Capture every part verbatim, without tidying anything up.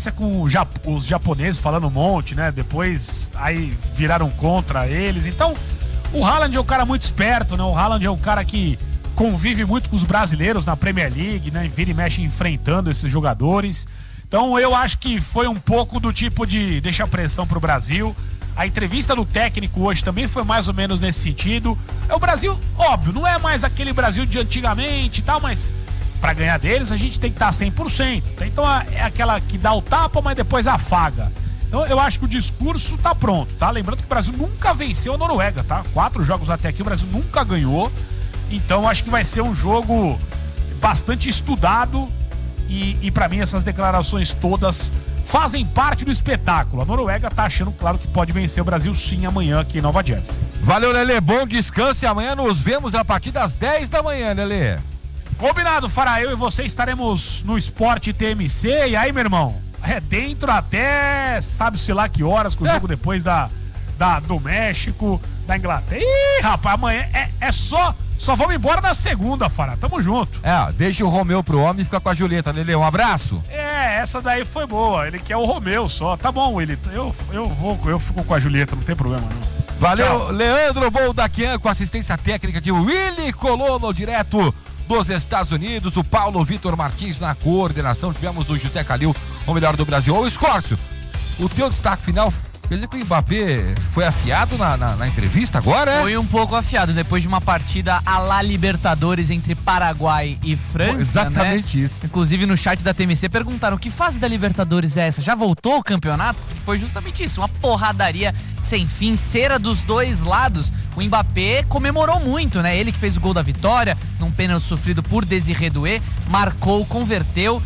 Croácia com os japoneses falando um monte, né? Depois aí viraram contra eles. Então, o Haaland é um cara muito esperto, né? O Haaland é um cara que convive muito com os brasileiros na Premier League, né? Vira e mexe enfrentando esses jogadores. Então, eu acho que foi um pouco do tipo de deixar pressão pro Brasil. A entrevista do técnico hoje também foi mais ou menos nesse sentido. É o Brasil, óbvio, não é mais aquele Brasil de antigamente e tal, mas para ganhar deles a gente tem que estar cem por cento. Então é aquela que dá o tapa, mas depois afaga. Então eu acho que o discurso tá pronto, tá? Lembrando que o Brasil nunca venceu a Noruega, tá? Quatro jogos até aqui o Brasil nunca ganhou. Então acho que vai ser um jogo bastante estudado e, e para mim essas declarações todas fazem parte do espetáculo. A Noruega tá achando, claro, que pode vencer o Brasil sim amanhã aqui em Nova Jersey. Valeu, Lelê, bom descanso e amanhã nos vemos a partir das dez da manhã, Lelê. Combinado, Fará, eu e você estaremos no Esporte T M C, e aí, meu irmão, é dentro até sabe-se lá que horas, com o é. jogo depois da, da, do México, da Inglaterra. Ih, rapaz, amanhã é, é só, só vamos embora na segunda, Fará, tamo junto. É, deixa o Romeu pro homem e fica com a Julieta, Lelê, um abraço. É, essa daí foi boa, ele quer o Romeu só, tá bom, ele, eu, eu vou, eu fico com a Julieta, não tem problema não. Valeu, Tchau. Leandro Boldaquian com assistência técnica de Willy Colono, direto dos Estados Unidos, o Paulo Vitor Martins na coordenação, tivemos o José Calil, o melhor do Brasil. Ô, Escórcio, o teu destaque final, quer dizer que o Mbappé foi afiado na, na, na entrevista agora, é? Foi um pouco afiado, depois de uma partida à la Libertadores entre Paraguai e França. Pô, exatamente, né? Isso. Inclusive no chat da T M C perguntaram que fase da Libertadores é essa? Já voltou o campeonato? Foi justamente isso, uma porradaria sem fim, cera dos dois lados. O Mbappé comemorou muito, né? Ele que fez o gol da vitória, num pênalti sofrido por Désiré Doué, marcou, converteu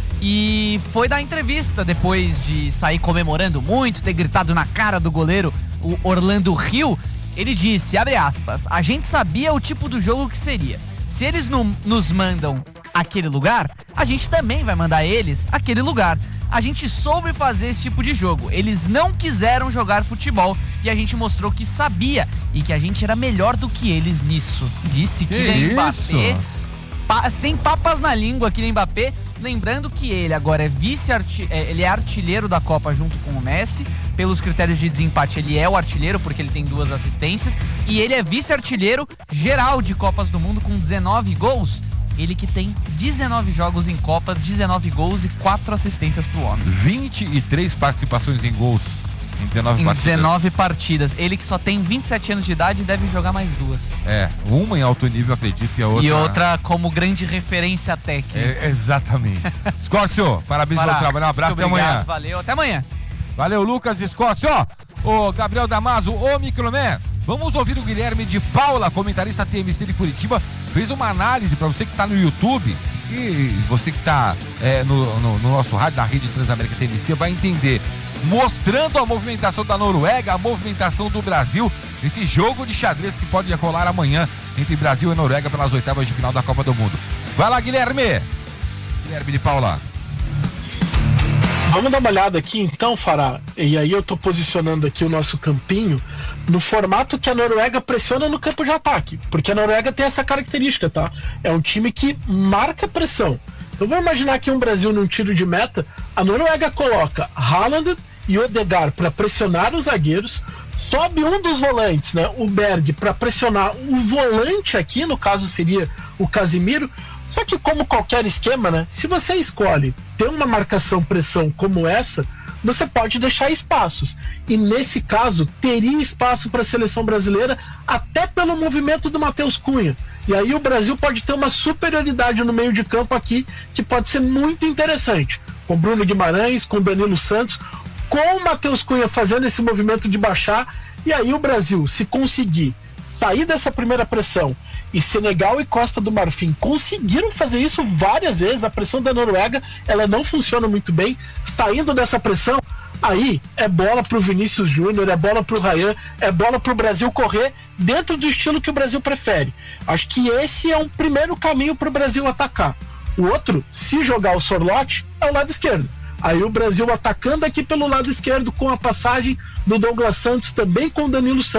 e foi dar entrevista depois de sair comemorando muito, ter gritado na cara do goleiro, o Orlando Rio. Ele disse, abre aspas, a gente sabia o tipo do jogo que seria. Se eles não nos mandam aquele lugar, a gente também vai mandar eles aquele lugar. A gente soube fazer esse tipo de jogo. Eles não quiseram jogar futebol e a gente mostrou que sabia e que a gente era melhor do que eles nisso. Disse que, que Mbappé, pa, sem papas na língua, Kylian Mbappé. Lembrando que ele agora é vice é, ele é artilheiro da Copa junto com o Messi. Pelos critérios de desempate, ele é o artilheiro porque ele tem duas assistências. E ele é vice-artilheiro geral de Copas do Mundo com dezenove gols. Ele que tem dezenove jogos em Copa, dezenove gols e quatro assistências pro homem. vinte e três participações em gols em dezenove em partidas. dezenove partidas. Ele que só tem vinte e sete anos de idade deve jogar mais duas. É, uma em alto nível, acredito, e a outra... E outra como grande referência técnica. É, exatamente. Escórcio, parabéns pelo trabalho, um abraço, até amanhã. Valeu, até amanhã. Valeu, Lucas Escórcio. Ó, o Gabriel Damaso, o Microné. Vamos ouvir o Guilherme de Paula, comentarista T M C de Curitiba, fez uma análise para você que está no YouTube e você que está é, no, no, no nosso rádio, na rede Transamérica T M C, vai entender, mostrando a movimentação da Noruega, a movimentação do Brasil, esse jogo de xadrez que pode rolar amanhã entre Brasil e Noruega pelas oitavas de final da Copa do Mundo. Vai lá, Guilherme! Guilherme de Paula. Vamos dar uma olhada aqui então, Fará, e aí eu tô posicionando aqui o nosso campinho no formato que a Noruega pressiona no campo de ataque, porque a Noruega tem essa característica, tá? É um time que marca pressão. Então vamos imaginar aqui um Brasil num tiro de meta, a Noruega coloca Haaland e Odegaard para pressionar os zagueiros, sobe um dos volantes, né, o Berg, para pressionar o volante aqui, no caso seria o Casimiro. Só que como qualquer esquema, né, se você escolhe ter uma marcação-pressão como essa, você pode deixar espaços. E nesse caso, teria espaço para a seleção brasileira, até pelo movimento do Matheus Cunha. E aí o Brasil pode ter uma superioridade no meio de campo aqui, que pode ser muito interessante. Com Bruno Guimarães, com Danilo Santos, com o Matheus Cunha fazendo esse movimento de baixar. E aí o Brasil, se conseguir sair dessa primeira pressão, e Senegal e Costa do Marfim conseguiram fazer isso várias vezes. A pressão da Noruega, ela não funciona muito bem. Saindo dessa pressão, aí é bola pro Vinícius Júnior, é bola pro Ryan, é bola pro Brasil correr dentro do estilo que o Brasil prefere. Acho que esse é um primeiro caminho pro Brasil atacar. O outro, se jogar o Sorloth, é o lado esquerdo. Aí o Brasil atacando aqui pelo lado esquerdo com a passagem do Douglas Santos, também com o Danilo Santos,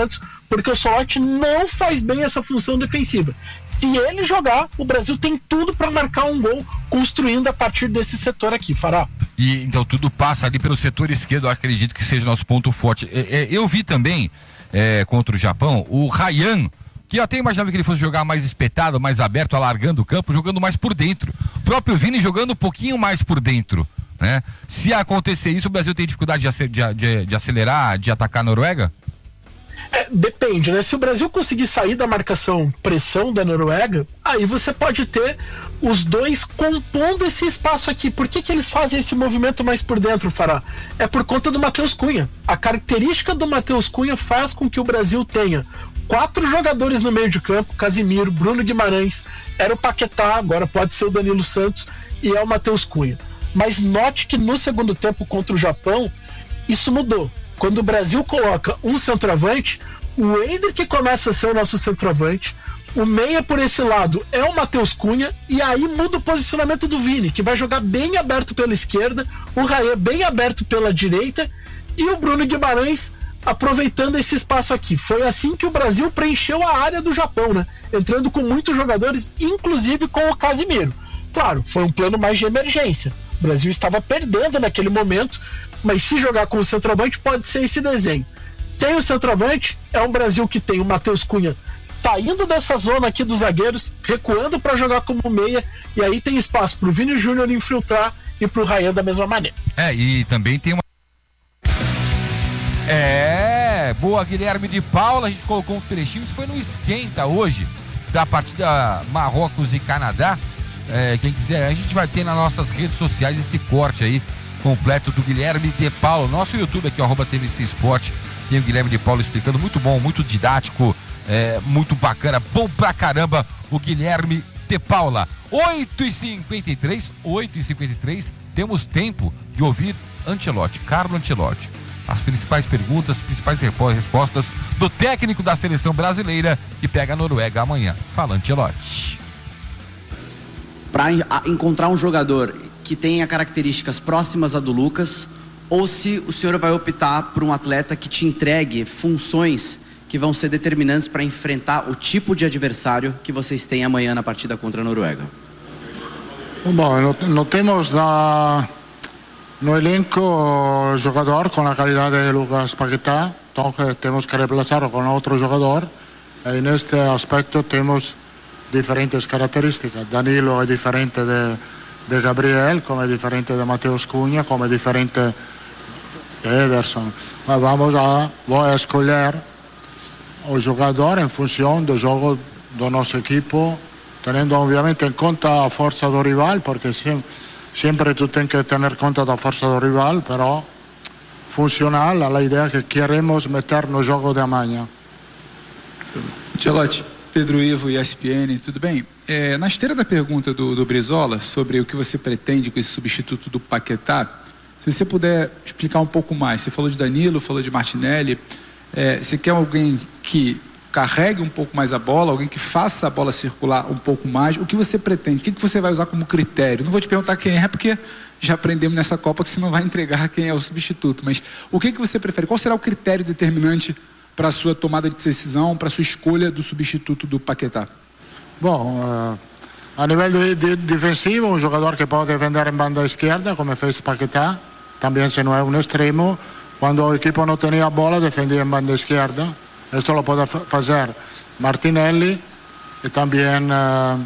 porque o Solotti não faz bem essa função defensiva. Se ele jogar, o Brasil tem tudo para marcar um gol construindo a partir desse setor aqui, Fará. E então tudo passa ali pelo setor esquerdo, eu acredito que seja nosso ponto forte. É, é, eu vi também é, contra o Japão o Ryan, que eu até imaginava que ele fosse jogar mais espetado, mais aberto, alargando o campo, jogando mais por dentro. O próprio Vini jogando um pouquinho mais por dentro, né? Se acontecer isso, o Brasil tem dificuldade de, de, de, de acelerar, de atacar a Noruega? É, depende, né? Se o Brasil conseguir sair da marcação pressão da Noruega, aí você pode ter os dois compondo esse espaço aqui. Por que que eles fazem esse movimento mais por dentro, Fará? É por conta do Matheus Cunha. A característica do Matheus Cunha faz com que o Brasil tenha quatro jogadores no meio de campo: Casimiro, Bruno Guimarães, era o Paquetá, agora pode ser o Danilo Santos, e é o Matheus Cunha. Mas note que no segundo tempo contra o Japão, isso mudou. Quando o Brasil coloca um centroavante, o Hendrick começa a ser o nosso centroavante, o meia por esse lado é o Matheus Cunha, e aí muda o posicionamento do Vini, que vai jogar bem aberto pela esquerda, o Raê bem aberto pela direita, e o Bruno Guimarães aproveitando esse espaço aqui. Foi assim que o Brasil preencheu a área do Japão, né? Entrando com muitos jogadores, inclusive com o Casimiro. Claro, foi um plano mais de emergência. O Brasil estava perdendo naquele momento, mas se jogar com o centroavante pode ser esse desenho. Sem o centroavante, é um Brasil que tem o Matheus Cunha saindo dessa zona aqui dos zagueiros, recuando para jogar como meia, e aí tem espaço para o Vini Júnior infiltrar e para o Rayan da mesma maneira. É, e também tem uma... É, boa, Guilherme de Paula, a gente colocou um trechinho, isso foi no esquenta hoje, da partida Marrocos e Canadá. É, quem quiser, a gente vai ter nas nossas redes sociais esse corte aí completo do Guilherme de Paula. Nosso YouTube aqui, arroba T M C Sport, tem o Guilherme de Paula explicando, muito bom, muito didático, é, muito bacana, bom pra caramba o Guilherme de Paula. oito e cinquenta e três, oito e cinquenta e três, temos tempo de ouvir Ancelotti, Carlo Ancelotti. As principais perguntas, as principais respostas do técnico da seleção brasileira que pega a Noruega amanhã. Fala, Ancelotti. Para encontrar um jogador que tenha características próximas a do Lucas, ou se o senhor vai optar por um atleta que te entregue funções que vão ser determinantes para enfrentar o tipo de adversário que vocês têm amanhã na partida contra a Noruega? Bom, não, não temos na, no elenco jogador com a qualidade de Lucas Paquetá, então temos que reemplazarlo com outro jogador, e neste aspecto temos diferentes características. Danilo é diferente de, de Gabriel, como é diferente de Matheus Cunha, como é diferente de Ederson. Mas vamos a, vou a escolher o jogador em função do jogo do nosso equipo, tendo obviamente em conta a força do rival, porque sempre, sempre tu tens que ter em conta da força do rival, però funcional a ideia que queremos meter no jogo de amanhã. Ancelotti, Pedro Ivo e E S P N, tudo bem? É, na esteira da pergunta do, do Brizola sobre o que você pretende com esse substituto do Paquetá, se você puder explicar um pouco mais. Você falou de Danilo, falou de Martinelli. É, você quer alguém que carregue um pouco mais a bola, alguém que faça a bola circular um pouco mais? O que você pretende? O que, que você vai usar como critério? Não vou te perguntar quem é, porque já aprendemos nessa Copa que você não vai entregar quem é o substituto. Mas o que, que você prefere? Qual será o critério determinante para a sua tomada de decisão, para a sua escolha do substituto do Paquetá? Bom, uh, a nível de, de, defensivo, um jogador que pode defender em banda esquerda, como fez Paquetá, também se não é um extremo. Quando o equipo não tinha a bola, defendia em banda esquerda. Isto lo pode fazer Martinelli e também uh,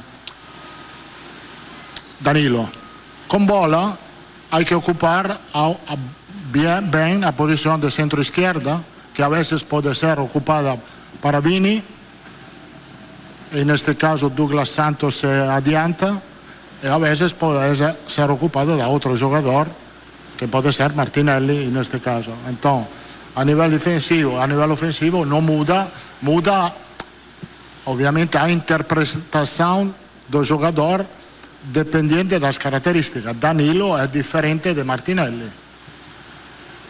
Danilo. Com bola, há que ocupar a, a, bem, bem a posição de centro-esquerda, que a vezes pode ser ocupada para Vini, e neste caso Douglas Santos se adianta, e a vezes pode ser ocupado da outro jogador, que pode ser Martinelli neste caso. Então, a nível defensivo, a nível ofensivo não muda, muda obviamente a interpretação do jogador dependente das características. Danilo é diferente de Martinelli.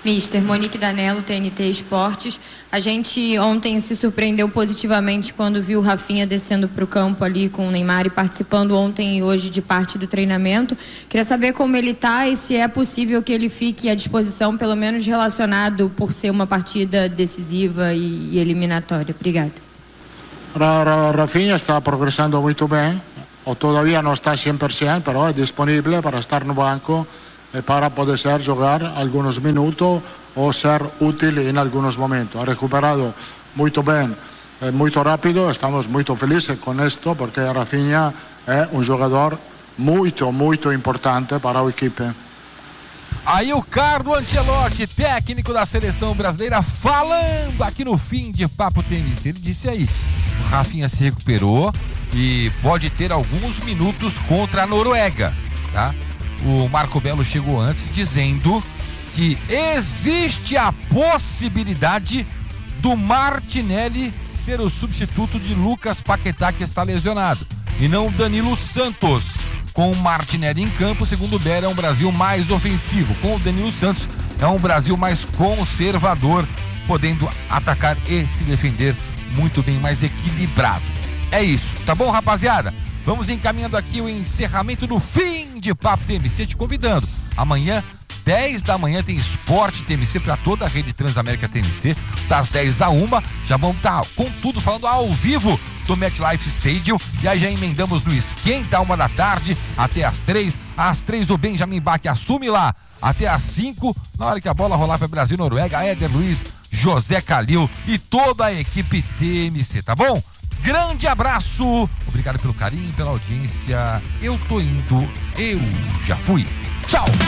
Mister Monique Danello, T N T Esportes. A gente ontem se surpreendeu positivamente quando viu o Rafinha descendo para o campo ali com o Neymar e participando ontem e hoje de parte do treinamento. Queria saber como ele está e se é possível que ele fique à disposição, pelo menos relacionado por ser uma partida decisiva e, e eliminatória. Obrigada. Rafinha está progresando muito bem, ou todavía não está cem por cento, pero é disponível para estar no banco para poder ser jogar algunos minutos o ser útil en algunos momentos. Ha recuperado muito bem, eh, muito rápido, estamos muito felizes com esto porque Rafinha é um jogador muito, muito importante para a equipe. Aí o Carlo Ancelotti, técnico da seleção brasileira, falando aqui no Fim de Papo T M C. Ele disse aí, o Rafinha se recuperou e pode ter alguns minutos contra a Noruega, tá? O Marco Belo chegou antes dizendo que existe a possibilidade do Martinelli ser o substituto de Lucas Paquetá, que está lesionado, e não Danilo Santos. Com o Martinelli em campo, segundo o Belo, é um Brasil mais ofensivo. Com o Danilo Santos, é um Brasil mais conservador, podendo atacar e se defender muito bem, mais equilibrado. É isso, tá bom, rapaziada? Vamos encaminhando aqui o encerramento do Fim de Papo T M C, te convidando. Amanhã, dez da manhã, tem Esporte T M C para toda a rede Transamérica T M C. Das dez a uma, já vamos estar tá, com tudo falando ao vivo do MetLife Stadium. E aí já emendamos no Esquenta, uma da tarde, até as três. Às três, o Benjamin Bach assume lá. Até às cinco, na hora que a bola rolar para Brasil e Noruega, Éder Luiz, José Calil e toda a equipe T M C, tá bom? Grande abraço, obrigado pelo carinho, pela audiência. Eu tô indo, eu já fui. Tchau!